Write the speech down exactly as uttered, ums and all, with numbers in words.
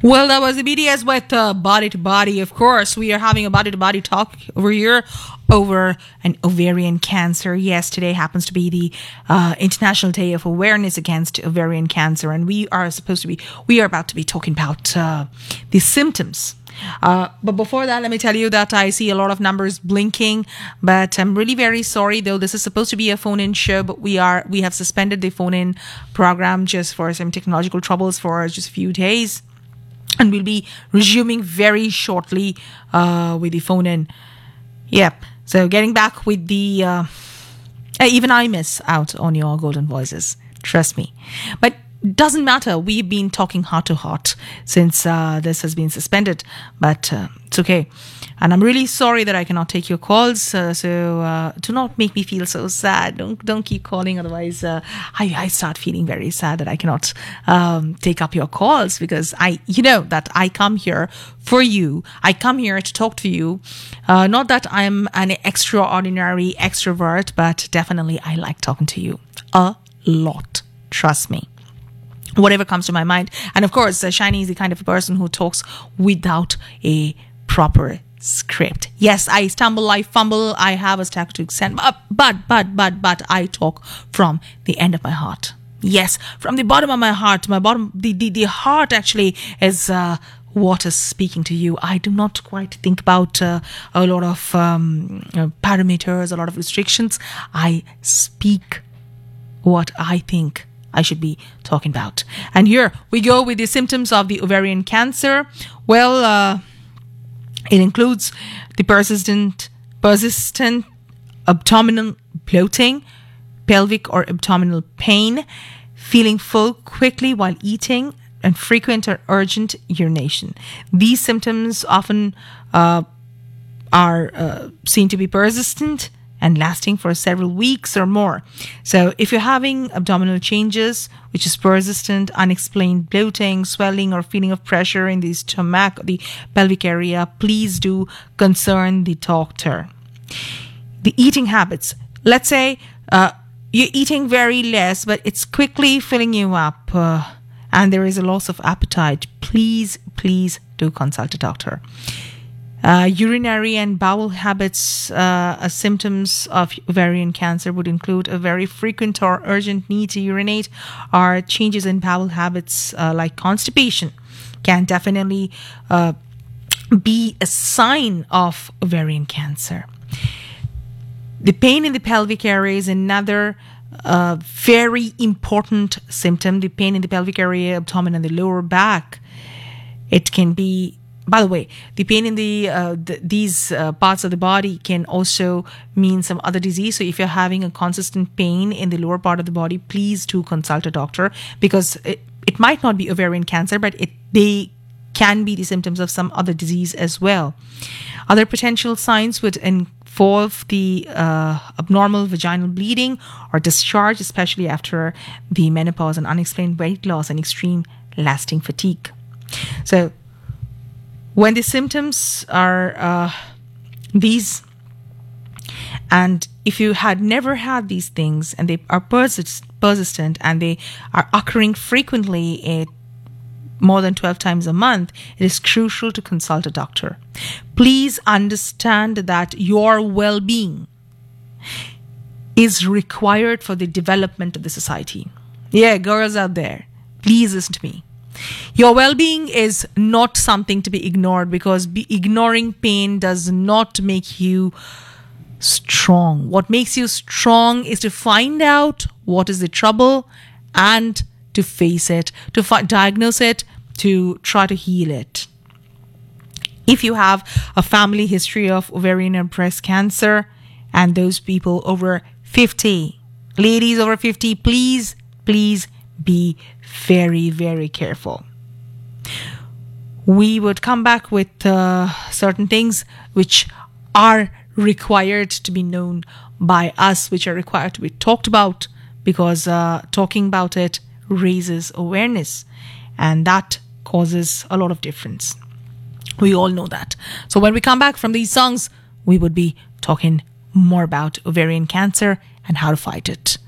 Well, that was the B D S with uh, Body to Body. Of course, we are having a body to body talk over here over an ovarian cancer. Yes, today happens to be the uh, International Day of Awareness Against Ovarian Cancer. And we are supposed to be, we are about to be talking about uh, the symptoms. Uh, but before that, let me tell you that I see a lot of numbers blinking, but I'm really very sorry, though this is supposed to be a phone-in show, but we are, we have suspended the phone-in program just for some technological troubles for just a few days. And we'll be resuming very shortly uh, with the phone-in. Yep. So getting back with the... Uh, even I miss out on your golden voices. Trust me. But doesn't matter. We've been talking heart to heart since uh, this has been suspended. But uh, it's okay. And I'm really sorry that I cannot take your calls. Uh, so uh, do not make me feel so sad. Don't don't keep calling. Otherwise, uh, I, I start feeling very sad that I cannot um, take up your calls, because I, you know, that I come here for you. I come here to talk to you. Uh, not that I'm an extraordinary extrovert, but definitely I like talking to you a lot. Trust me. Whatever comes to my mind. And of course, uh, Shiny is the kind of a person who talks without a proper script. Yes, I stumble, I fumble, I have a stack to extend, but, but, but, but, but I talk from the end of my heart. Yes, from the bottom of my heart. My bottom, the, the, the heart actually is uh, what is speaking to you. I do not quite think about uh, a lot of um, uh, parameters, a lot of restrictions. I speak what I think I should be talking about. And here we go with the symptoms of the ovarian cancer. Well, uh, it includes the persistent, persistent abdominal bloating, pelvic or abdominal pain, feeling full quickly while eating, and frequent or urgent urination. These symptoms often uh, are uh, seen to be persistent and lasting for several weeks or more. So if you're having abdominal changes, which is persistent, unexplained bloating, swelling, or feeling of pressure in the stomach or the pelvic area, please do concern the doctor. The eating habits. Let's say uh, you're eating very less, but it's quickly filling you up uh, and there is a loss of appetite. Please, please do consult a doctor. Uh, urinary and bowel habits, uh, as symptoms of ovarian cancer would include a very frequent or urgent need to urinate, or changes in bowel habits uh, like constipation can definitely uh, be a sign of ovarian cancer. The pain in the pelvic area is another uh, very important symptom. The pain in the pelvic area, abdomen, and the lower back. It can be By the way, the pain in the, uh, the these uh, parts of the body can also mean some other disease. So if you're having a consistent pain in the lower part of the body, please do consult a doctor, because it, it might not be ovarian cancer, but it they can be the symptoms of some other disease as well. Other potential signs would involve the uh, abnormal vaginal bleeding or discharge, especially after the menopause, and unexplained weight loss and extreme lasting fatigue. So when the symptoms are uh, these, and if you had never had these things and they are persist- persistent and they are occurring frequently, at more than twelve times a month, it is crucial to consult a doctor. Please understand that your well-being is required for the development of the society. Yeah, girls out there, please listen to me. Your well-being is not something to be ignored, because be ignoring pain does not make you strong. What makes you strong is to find out what is the trouble and to face it, to fi- diagnose it, to try to heal it. If you have a family history of ovarian and breast cancer, and those people over fifty, ladies over fifty, please, please be very, very careful. We would come back with uh, certain things which are required to be known by us, which are required to be talked about, because uh, talking about it raises awareness, and that causes a lot of difference. We all know that. So when we come back from these songs, we would be talking more about ovarian cancer and how to fight it.